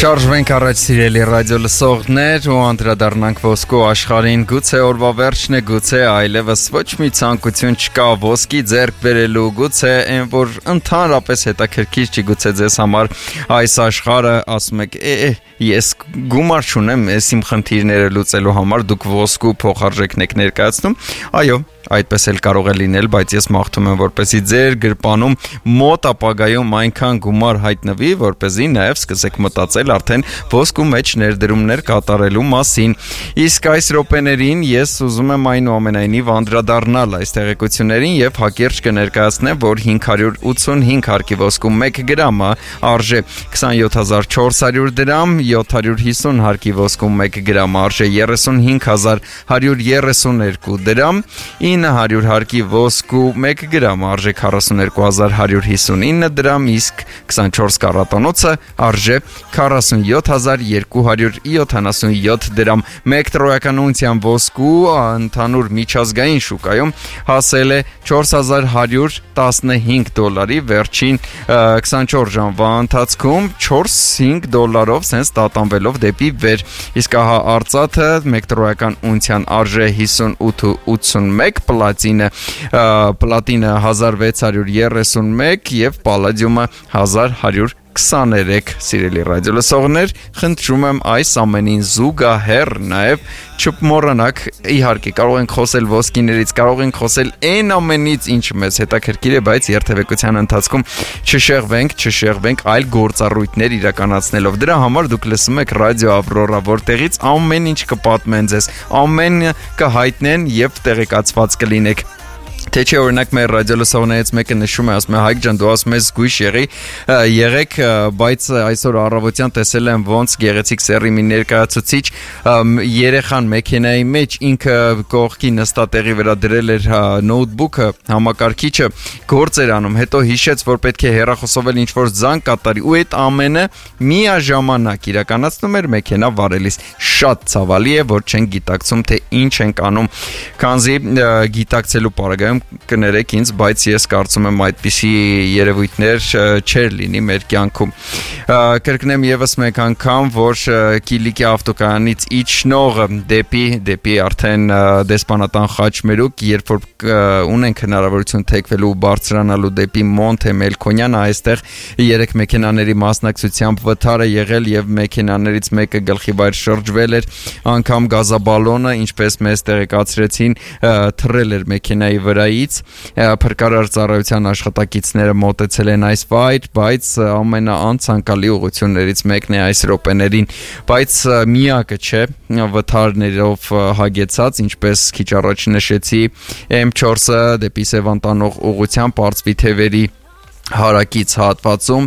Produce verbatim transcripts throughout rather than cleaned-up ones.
Շարժվենք առաջ սիրելի ռադիո լսողներ ու անդրադառնանք ոսկու աշխարհին, գուցե օրվա վերջն է, գուցե այլևս ոչ մի ցանկություն չկա ոսկի ձեռք բերելու, գուցե այն որ ընդհանրապես հետաքրքիր չի գուցե ձեզ համար այս աշխարհը, ասում եք է ես գումար չունեմ այս իմ խնդիրները լուծելու համար, դուք ոսկու փոխարժեքն եք ներկայացնում, այո այդպես էլ կարող է լինել, բայց ես մաղթում եմ, որպեսզի ձեր գրպանում մոտ ապագայում այնքան գումար հայտնվի, որպեսզի նաև սկսեք մտածել արդեն ոսկու մեջ ներդրումներ կատարելու մասին։ Իսկ այս րոպեներին ես ուզում եմ այնուամենայնիվ անդրադառնալ այս տեղեկություններին եւ հակիրճ կներկայացնեմ, որ հինգ հարյուր ութսունհինգ հարկի ոսկու մեկ գրամը արժե քսանյոթ հազար չորս հարյուր դրամ, յոթ հարյուր հիսուն հարկի ոսկու մեկ գրամը արժե երեսունհինգ հազար հարյուր երեսուներկու դրամ, ինը հարյուր հարկի ոսկու մեկ գրամ արժե քառասուներկու հազար հարյուր հիսունինը դրամ, իսկ քսանչորս կարատոնոցը արժե քառասունյոթ հազար երկու հարյուր յոթանասունյոթ դրամ։ Մեկ տրոյական ունցիան ոսկու ընդհանուր միջազգային շուկայում հասել է չորս հազար հարյուր տասնհինգ դոլարի, վերջին քսանչորս ժամվա ընթացքում չորս-հինգ դոլարով սենց տատանվելով դեպի վեր, իսկ ահա արծաթը մեկ տրոյական ունցիան արժե հիսունութ ու ութսունմեկ, պլատինը պլատինը հազար վեց հարյուր երեսունմեկ եւ պալադիումը հազար հարյուր քսաներեք։ Սիրելի ռադիո լսողներ, խնդրում եմ այս ամենին զուգահեռ նաև չմոռանաք, իհարկե կարող ենք խոսել ոսկիներից, կարող ենք խոսել այն ամենից, ինչը մեզ հետաքրքիր է, բայց երթևեկության ընթացքում չշեղվենք, չշեղվենք այլ գործառույթներ իրականացնելով։ Դրա համար դուք լսում եք ռադիո Ավրորա, որտեղից ամեն ինչ կպատմեն ձեզ, ամենը կհայտնեն եւ տեղեկացված կլինեք։ Թե չէ օրինակ մեր ռադիո լսողներից մեկը նշում է, ասում է Հայկ ջան, դու ասում ես զգույշ եղի, եղեք, բայց այսօր առավոտյան տեսել եմ ոնց գեղեցիկ սեռի մի ներկայացուցիչ երեխան մեքենայի մեջ ինքը կողքի նստատեղի վրա դրել էր նոութբուքը, համակարգիչը, գործ էր անում, հետո հիշեց, որ պետք է հեռախոսով էլ ինչ-որ զանգ կատարի ու այդ ամենը միաժամանակ իրականացնում էր մեքենա վարելիս։ Շատ ցավալի է, որ չեն գիտակցում, թե ինչ ենք անում, քանզի գիտակցելու պարագայում կներեք ինձ, բայց ես կարծում եմ այդպիսի երևույթներ չեր լինի մեր կյանքում։ Կրկնեմ եւս մեկ անգամ, որ Կիլիկի ավտոկայանից իջնողը դեպի դեպի արդեն դեսպանատան Խաչմերուկ, երբ որ ունենք հնարավորություն թեքվելու ու բարձրանալու դեպի Մոնթե Մելքոնյան, այստեղ երեք մեքենաների մասնակցությամբ վթար է եղել եւ մեքենաներից մեկը գլխի վայր շրջվել էր, անգամ գազաբալոնը, ինչպես մեզ տեղեկացրեցին, թռել էր մեքենայի վրայից, փրկարար ծառայության աշխատակիցները մոտեցել են այս վայր, բայց ամենաանցանկալի ուղղություններից մեկն է այս րոպեներին, բայց միակը չէ, վթարներով հագեցած, ինչպես քիչ առաջ նշեցի, էմ չորսը դեպի Սևան տանող ուղղությամբ Պարծվի թևերի հարակից հատվածում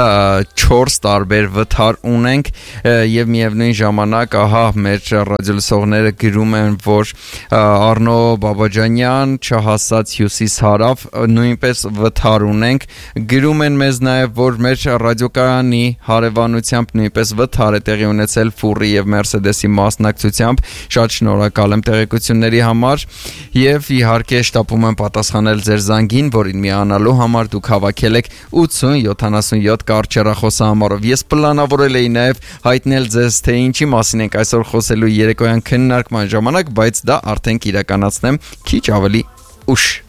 չորս տարբեր վթար ունենք եւ միևնույն ժամանակ ահա մեր ռադիոլսողները գրում են, որ Արնո Բաբաջանյան չհասած հյուսիս հարավ նույնպես վթար ունենք, գրում են մեզ նաեւ, որ մեր ռադիոկայանի հարևանությամբ նույնպես վթար է տեղի ունեցել Ֆուրի եւ Մերսեդեսի մասնակցությամբ, շատ շնորհակալ եմ տեղեկությունների համար եւ իհարկե շտապում եմ պատասխանել ձեր զանգին, որին միանալու համար դուք հավաք ութսուն յոթանասունյոթ կարճ հեռախոսահամարով։ Ես պլանավորել էի նաև հայտնել ձեզ, թե ինչի մասին ենք այսօր խոսելու երեկոյան քննարկման ժամանակ, բայց դա արդեն կիրականացնեմ քիչ ավելի ուշ։